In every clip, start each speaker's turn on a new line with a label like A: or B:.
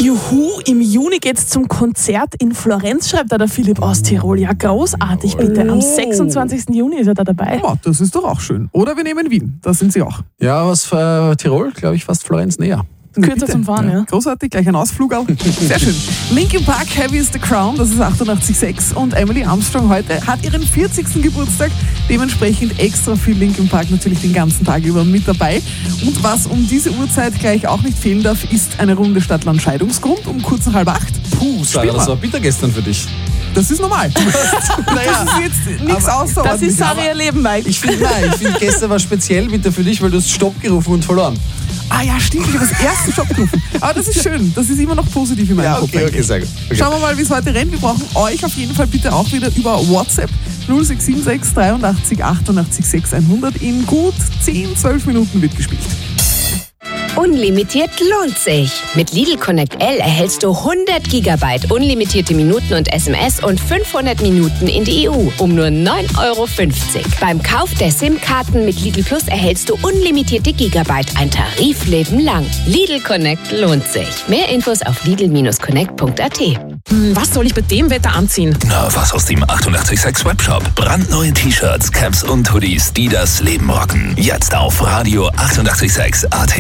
A: Juhu, im Juni geht's zum Konzert in Florenz, schreibt da der Philipp aus Tirol. Ja, großartig, bitte. Am 26. Juni ist er da dabei.
B: Ja, das ist doch auch schön. Oder wir nehmen Wien, da sind sie auch.
C: Ja, was für Tirol, glaube ich, fast Florenz näher.
A: Kürzer zum Fahren, ja.
B: Großartig, gleich ein Ausflug auch. Sehr schön. Linkin Park, Heavy is the Crown, das ist 88,6. Und Emily Armstrong heute hat ihren 40. Geburtstag. Dementsprechend extra viel Linkin Park natürlich den ganzen Tag über mit dabei. Und was um diese Uhrzeit gleich auch nicht fehlen darf, ist eine Runde Stadtland Scheidungsgrund um kurz nach 7:30.
C: Puh, Sarah, das war bitter gestern für dich.
B: Das ist normal.
C: Naja,
B: das ist jetzt nichts Außerordentliches.
A: Das ist Sarah ihr Leben, Mike.
C: Ich finde, gestern war speziell bitter für dich, weil du hast Stopp gerufen und verloren.
B: Ah ja, stimmt, ich habe das erste Stopp gerufen. Aber das ist schön, das ist immer noch positiv in meinem Kopf.
C: Okay, sehr gut. Okay.
B: Schauen wir mal, wie es heute rennt. Wir brauchen euch auf jeden Fall bitte auch wieder über WhatsApp 0676 83 88 600. In gut 10-12 Minuten wird gespielt.
D: Unlimitiert lohnt sich. Mit Lidl Connect L erhältst du 100 GB unlimitierte Minuten und SMS und 500 Minuten in die EU um nur 9,50 €. Beim Kauf der SIM-Karten mit Lidl Plus erhältst du unlimitierte Gigabyte, ein Tarifleben lang. Lidl Connect lohnt sich. Mehr Infos auf lidl-connect.at.
A: Was soll ich bei dem Wetter anziehen?
E: Na, was aus dem 88,6 Webshop. Brandneue T-Shirts, Caps und Hoodies, die das Leben rocken. Jetzt auf Radio 88,6 AT.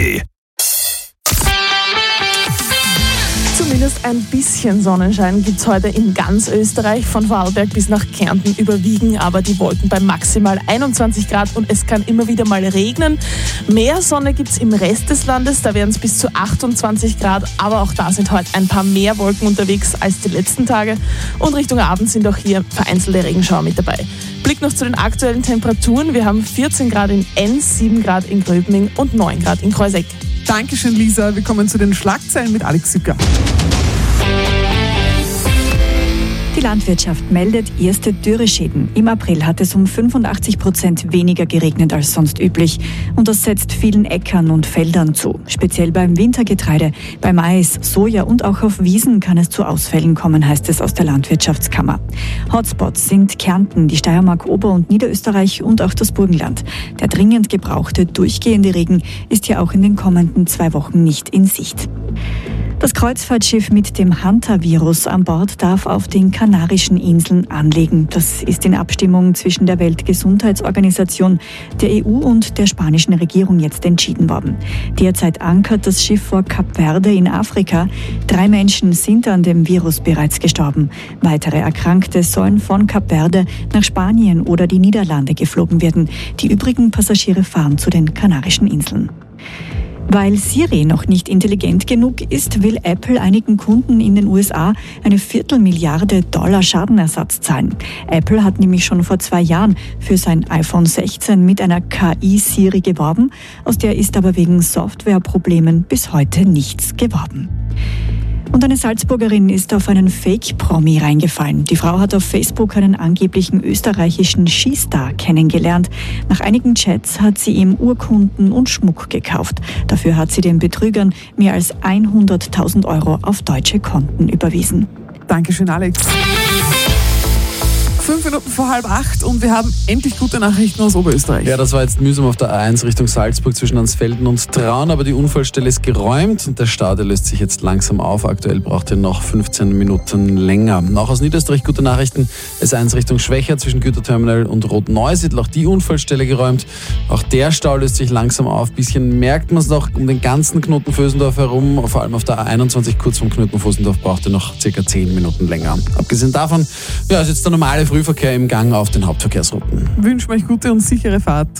A: Zumindest ein bisschen Sonnenschein gibt es heute in ganz Österreich. Von Vorarlberg bis nach Kärnten überwiegen aber die Wolken bei maximal 21 Grad und es kann immer wieder mal regnen. Mehr Sonne gibt es im Rest des Landes, da werden es bis zu 28 Grad, aber auch da sind heute ein paar mehr Wolken unterwegs als die letzten Tage. Und Richtung Abend sind auch hier vereinzelte Regenschauer mit dabei. Blick noch zu den aktuellen Temperaturen. Wir haben 14 Grad in Enns, 7 Grad in Gröbming und 9 Grad in Kreuzeck.
B: Dankeschön, Lisa. Wir kommen zu den Schlagzeilen mit Alex Sücker.
F: Die Landwirtschaft meldet erste Dürreschäden. Im April hat es um 85% weniger geregnet als sonst üblich. Und das setzt vielen Äckern und Feldern zu. Speziell beim Wintergetreide, bei Mais, Soja und auch auf Wiesen kann es zu Ausfällen kommen, heißt es aus der Landwirtschaftskammer. Hotspots sind Kärnten, die Steiermark, Ober- und Niederösterreich und auch das Burgenland. Der dringend gebrauchte durchgehende Regen ist ja auch in den kommenden 2 Wochen nicht in Sicht. Das Kreuzfahrtschiff mit dem Hunter-Virus an Bord darf auf den Kanarischen Inseln anlegen. Das ist in Abstimmung zwischen der Weltgesundheitsorganisation, der EU und der spanischen Regierung jetzt entschieden worden. Derzeit ankert das Schiff vor Kap Verde in Afrika. 3 Menschen sind an dem Virus bereits gestorben. Weitere Erkrankte sollen von Kap Verde nach Spanien oder die Niederlande geflogen werden. Die übrigen Passagiere fahren zu den Kanarischen Inseln. Weil Siri noch nicht intelligent genug ist, will Apple einigen Kunden in den USA eine $250 Schadenersatz zahlen. Apple hat nämlich schon vor 2 Jahren für sein iPhone 16 mit einer KI-Siri geworben. Aus der ist aber wegen Softwareproblemen bis heute nichts geworden. Und eine Salzburgerin ist auf einen Fake-Promi reingefallen. Die Frau hat auf Facebook einen angeblichen österreichischen Skistar kennengelernt. Nach einigen Chats hat sie ihm Urkunden und Schmuck gekauft. Dafür hat sie den Betrügern mehr als 100.000 € auf deutsche Konten überwiesen.
B: Dankeschön, Alex. 5 Minuten vor 7:30 und wir haben endlich gute Nachrichten aus Oberösterreich.
C: Ja, das war jetzt mühsam auf der A1 Richtung Salzburg zwischen Ansfelden und Traun, aber die Unfallstelle ist geräumt und der Stau, der löst sich jetzt langsam auf. Aktuell braucht er noch 15 Minuten länger. Auch aus Niederösterreich gute Nachrichten. S1 Richtung Schwächer zwischen Güterterminal und Rot-Neusiedl, auch die Unfallstelle geräumt. Auch der Stau löst sich langsam auf. Bisschen merkt man es noch um den ganzen Knoten Vösendorf herum. Vor allem auf der A21 kurz vom Knoten Vösendorf braucht er noch ca. 10 Minuten länger. Abgesehen davon, ja, ist jetzt der normale Frühverkehr im Gang auf den Hauptverkehrsrouten.
B: Wünschen euch gute und sichere Fahrt.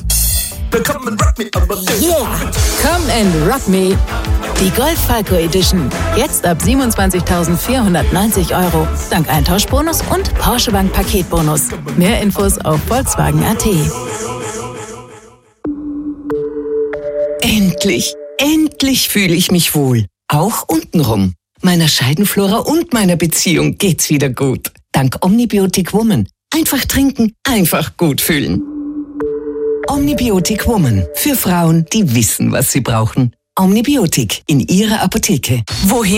G: Yeah! Come and rock me. Die Golf Falco Edition. Jetzt ab 27.490 €. Dank Eintauschbonus und Porsche Bank Paketbonus. Mehr Infos auf Volkswagen.at.
H: Endlich fühle ich mich wohl. Auch untenrum. Meiner Scheidenflora und meiner Beziehung geht's wieder gut. Dank Omnibiotic Woman. Einfach trinken, einfach gut fühlen. Omnibiotic Woman. Für Frauen, die wissen, was sie brauchen. Omnibiotic in ihrer Apotheke. Wohin?